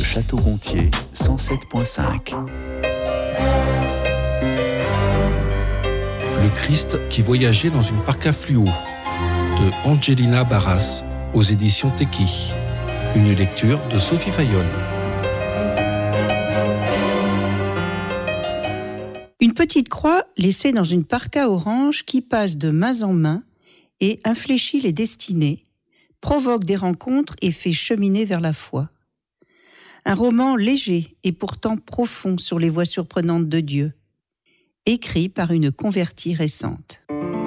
Château-Gontier 107.5. Le Christ qui voyageait dans une parka fluo de Angelina Barras aux éditions Teki. Une lecture de Sophie Fayolle. Une petite croix laissée dans une parka orange qui passe de main en main et infléchit les destinées, provoque des rencontres et fait cheminer vers la foi. Un roman léger et pourtant profond sur les voies surprenantes de Dieu, écrit par une convertie récente.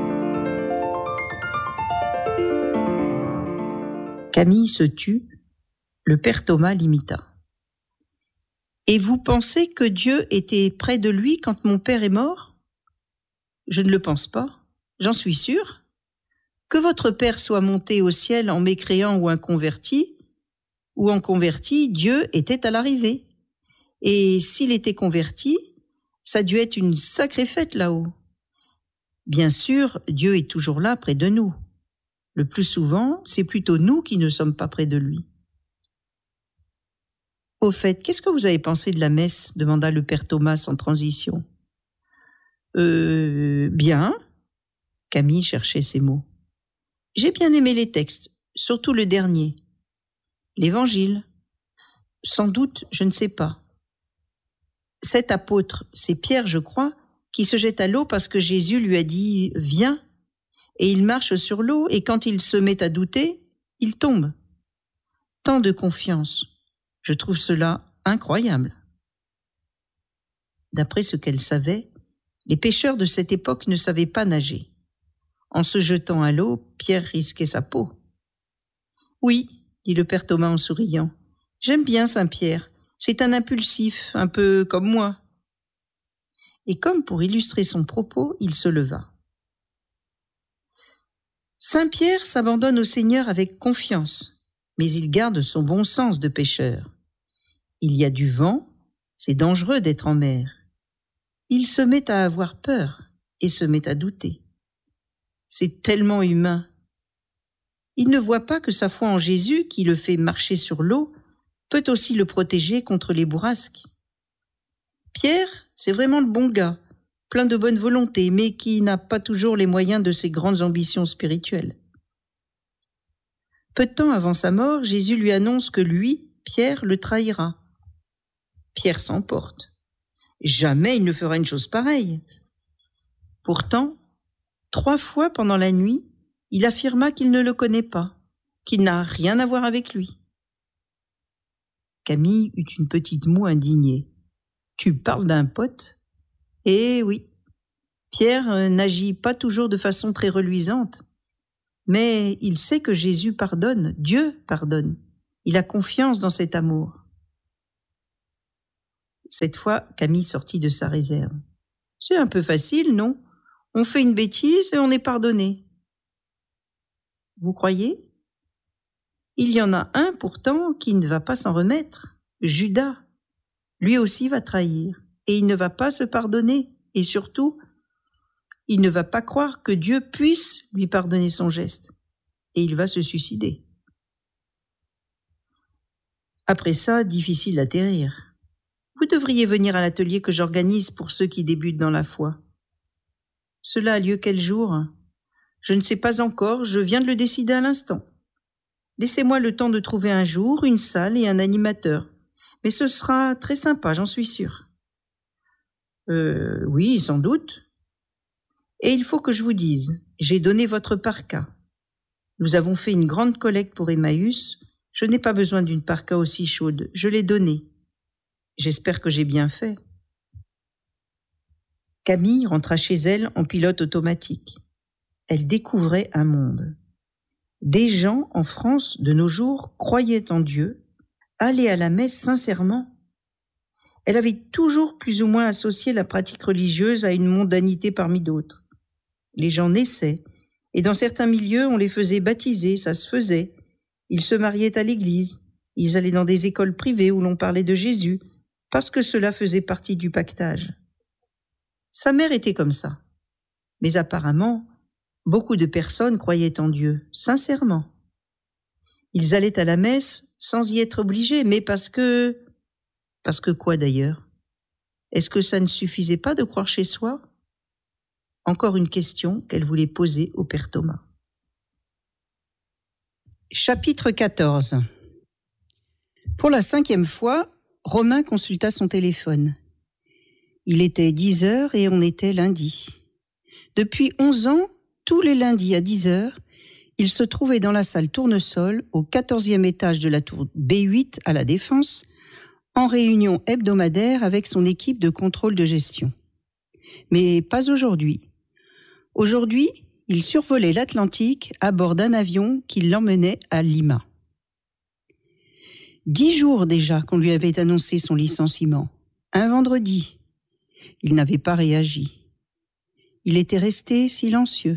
Camille se tut, le père Thomas l'imita. « Et vous pensez que Dieu était près de lui quand mon père est mort ? Je ne le pense pas, j'en suis sûre. Que votre père soit monté au ciel en mécréant ou un converti, ou en converti, Dieu était à l'arrivée. Et s'il était converti, ça a dû être une sacrée fête là-haut. Bien sûr, Dieu est toujours là près de nous. Le plus souvent, c'est plutôt nous qui ne sommes pas près de lui. » « Au fait, qu'est-ce que vous avez pensé de la messe ?» demanda le père Thomas sans transition. « Bien. » Camille cherchait ses mots. « J'ai bien aimé les textes, surtout le dernier. L'Évangile. Sans doute, je ne sais pas. Cet apôtre, c'est Pierre, je crois, qui se jette à l'eau parce que Jésus lui a dit « Viens ». Et il marche sur l'eau, et quand il se met à douter, il tombe. Tant de confiance. Je trouve cela incroyable. D'après ce qu'elle savait, les pêcheurs de cette époque ne savaient pas nager. En se jetant à l'eau, Pierre risquait sa peau. « Oui, » dit le père Thomas en souriant, « j'aime bien Saint-Pierre. C'est un impulsif, un peu comme moi. » Et comme pour illustrer son propos, il se leva. Saint-Pierre s'abandonne au Seigneur avec confiance, mais il garde son bon sens de pêcheur. Il y a du vent, c'est dangereux d'être en mer. Il se met à avoir peur et se met à douter. C'est tellement humain. Il ne voit pas que sa foi en Jésus, qui le fait marcher sur l'eau, peut aussi le protéger contre les bourrasques. Pierre, c'est vraiment le bon gars, plein de bonne volonté, mais qui n'a pas toujours les moyens de ses grandes ambitions spirituelles. Peu de temps avant sa mort, Jésus lui annonce que lui, Pierre, le trahira. Pierre s'emporte. Jamais il ne fera une chose pareille. Pourtant, 3 fois pendant la nuit, il affirma qu'il ne le connaît pas, qu'il n'a rien à voir avec lui. Camille eut une petite moue indignée. « Tu parles d'un pote ? Eh oui, Pierre n'agit pas toujours de façon très reluisante, mais il sait que Jésus pardonne, Dieu pardonne. Il a confiance dans cet amour. » Cette fois, Camille sortit de sa réserve. « C'est un peu facile, non ? On fait une bêtise et on est pardonné. » Vous croyez ? Il y en a un pourtant qui ne va pas s'en remettre, Judas. Lui aussi va trahir et il ne va pas se pardonner et surtout, il ne va pas croire que Dieu puisse lui pardonner son geste et il va se suicider. Après ça, difficile d'atterrir. Vous devriez venir à l'atelier que j'organise pour ceux qui débutent dans la foi. Cela a lieu quel jour ? Je ne sais pas encore, je viens de le décider à l'instant. Laissez-moi le temps de trouver un jour, une salle et un animateur. Mais ce sera très sympa, j'en suis sûre. Oui, sans doute. Et il faut que je vous dise, j'ai donné votre parka. Nous avons fait une grande collecte pour Emmaüs. Je n'ai pas besoin d'une parka aussi chaude, je l'ai donnée. J'espère que j'ai bien fait. Camille rentra chez elle en pilote automatique. Elle découvrait un monde. Des gens en France de nos jours croyaient en Dieu, allaient à la messe sincèrement. Elle avait toujours plus ou moins associé la pratique religieuse à une mondanité parmi d'autres. Les gens naissaient, et dans certains milieux, on les faisait baptiser, ça se faisait. Ils se mariaient à l'église, ils allaient dans des écoles privées où l'on parlait de Jésus, parce que cela faisait partie du pactage. Sa mère était comme ça. Mais apparemment, beaucoup de personnes croyaient en Dieu, sincèrement. Ils allaient à la messe sans y être obligés, mais parce que Parce que quoi d'ailleurs? Est-ce que ça ne suffisait pas de croire chez soi? Encore une question qu'elle voulait poser au père Thomas. Chapitre 14. Pour la 5e fois, Romain consulta son téléphone. Il était 10 heures et on était lundi. Depuis 11 ans, tous les lundis à 10 heures, il se trouvait dans la salle Tournesol, au 14e étage de la tour B8 à la Défense, en réunion hebdomadaire avec son équipe de contrôle de gestion. Mais pas aujourd'hui. Aujourd'hui, il survolait l'Atlantique à bord d'un avion qui l'emmenait à Lima. 10 jours déjà qu'on lui avait annoncé son licenciement. Un vendredi. Il n'avait pas réagi. Il était resté silencieux.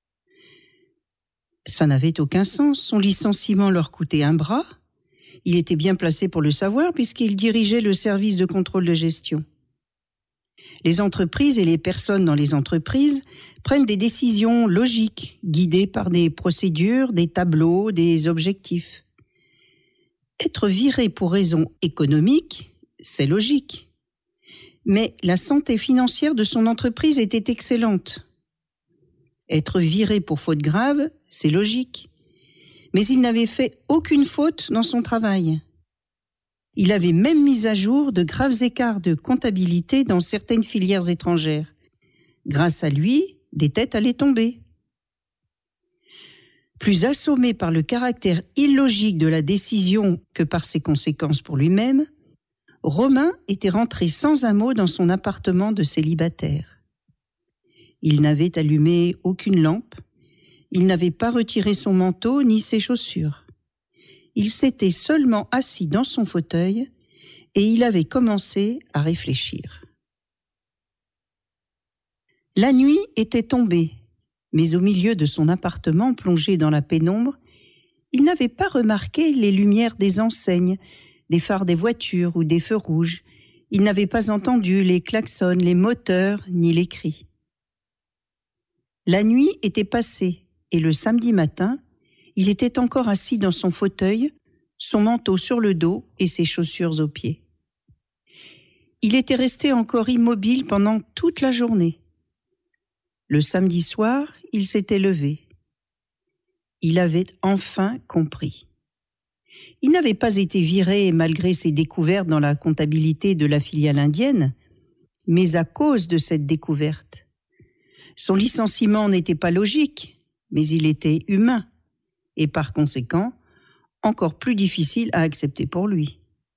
Ça n'avait aucun sens. Son licenciement leur coûtait un bras. Il était bien placé pour le savoir puisqu'il dirigeait le service de contrôle de gestion. Les entreprises et les personnes dans les entreprises prennent des décisions logiques, guidées par des procédures, des tableaux, des objectifs. Être viré pour raison économique, c'est logique. Mais la santé financière de son entreprise était excellente. Être viré pour faute grave, c'est logique. Mais il n'avait fait aucune faute dans son travail. Il avait même mis à jour de graves écarts de comptabilité dans certaines filières étrangères. Grâce à lui, des têtes allaient tomber. Plus assommé par le caractère illogique de la décision que par ses conséquences pour lui-même, Romain était rentré sans un mot dans son appartement de célibataire. Il n'avait allumé aucune lampe, il n'avait pas retiré son manteau ni ses chaussures. Il s'était seulement assis dans son fauteuil et il avait commencé à réfléchir. La nuit était tombée, mais au milieu de son appartement plongé dans la pénombre, il n'avait pas remarqué les lumières des enseignes, des phares des voitures ou des feux rouges. Il n'avait pas entendu les klaxons, les moteurs, ni les cris. La nuit était passée et le samedi matin, il était encore assis dans son fauteuil, son manteau sur le dos et ses chaussures aux pieds. Il était resté encore immobile pendant toute la journée. Le samedi soir, il s'était levé. Il avait enfin compris. Il n'avait pas été viré malgré ses découvertes dans la comptabilité de la filiale indienne, mais à cause de cette découverte. Son licenciement n'était pas logique, mais il était humain, et par conséquent, encore plus difficile à accepter pour lui.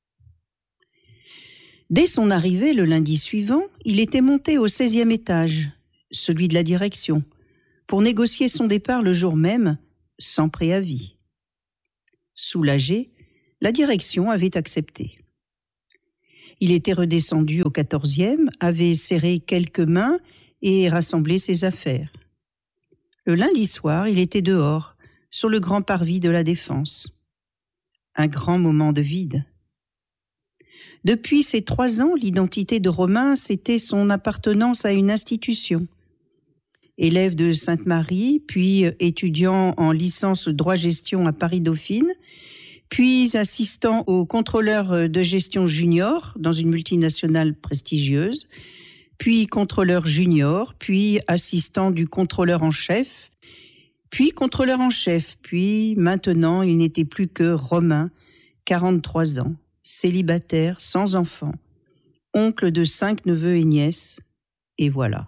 Dès son arrivée le lundi suivant, il était monté au 16e étage, celui de la direction, pour négocier son départ le jour même, sans préavis. Soulagé, la direction avait accepté. Il était redescendu au 14e, avait serré quelques mains et rassemblé ses affaires. Le lundi soir, il était dehors, sur le grand parvis de la Défense. Un grand moment de vide. Depuis ces 3 ans, l'identité de Romain, c'était son appartenance à une institution. Élève de Sainte-Marie, puis étudiant en licence droit-gestion à Paris-Dauphine, puis assistant au contrôleur de gestion junior dans une multinationale prestigieuse, puis contrôleur junior, puis assistant du contrôleur en chef, puis contrôleur en chef, puis maintenant il n'était plus que Romain, 43 ans, célibataire, sans enfant, oncle de 5 neveux et nièces, et voilà.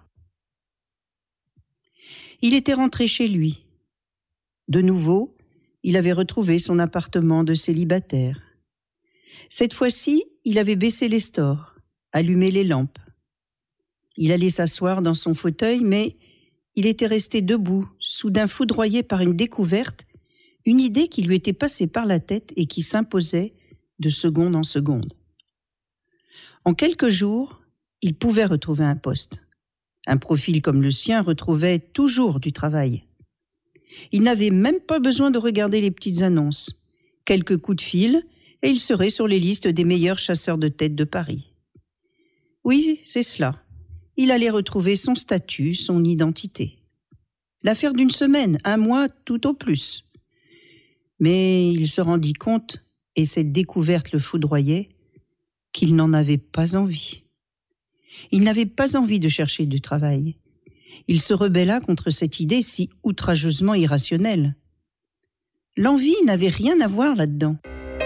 Il était rentré chez lui. De nouveau, il avait retrouvé son appartement de célibataire. Cette fois-ci, il avait baissé les stores, allumé les lampes. Il allait s'asseoir dans son fauteuil, mais il était resté debout, soudain foudroyé par une découverte, une idée qui lui était passée par la tête et qui s'imposait de seconde en seconde. En quelques jours, il pouvait retrouver un poste. Un profil comme le sien retrouvait toujours du travail. Il n'avait même pas besoin de regarder les petites annonces. Quelques coups de fil, et il serait sur les listes des meilleurs chasseurs de tête de Paris. Oui, c'est cela. Il allait retrouver son statut, son identité. L'affaire d'une semaine, 1 mois, tout au plus. Mais il se rendit compte, et cette découverte le foudroyait, qu'il n'en avait pas envie. Il n'avait pas envie de chercher du travail. Il se rebella contre cette idée si outrageusement irrationnelle. L'envie n'avait rien à voir là-dedans.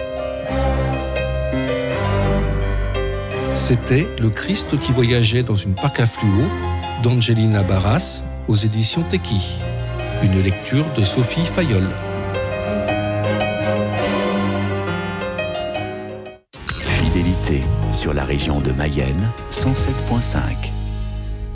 C'était Le Christ qui voyageait dans une parka fluo d'Angelina Barras aux éditions Teki. Une lecture de Sophie Fayolle. Fidélité sur la région de Mayenne, 107.5.